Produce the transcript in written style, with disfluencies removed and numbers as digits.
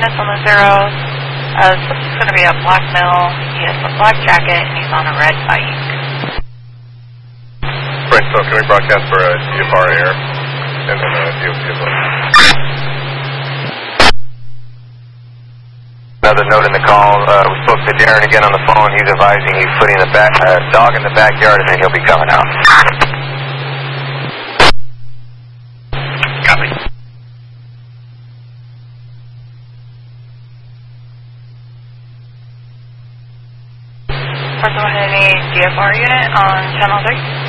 units on the zeros. This is going to be a black male. He has a black jacket and he's on a red bike. Right, so can we broadcast for a DFR air and then a DOT as well? Another note in the call, we spoke to Darren again on the phone. He's advising he's putting a dog in the backyard and then he'll be coming out. Copy. Personal Henry DFR unit on channel 3.